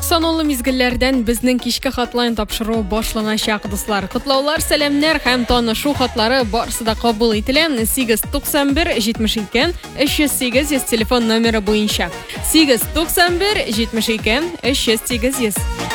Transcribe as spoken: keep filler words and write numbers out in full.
Санаулы мизгелләрдән безнең кичке хатлайн тапшыру башланачак, дуслар. Котлаулар, сәламнәр һәм танышу хатлары барысы да кабул ителә. сигез туксан бер җитмеш ике өч йөз сигез йөз телефон номеры буенча. сигез туксан бер җитмеш ике өч йөз сигез йөз.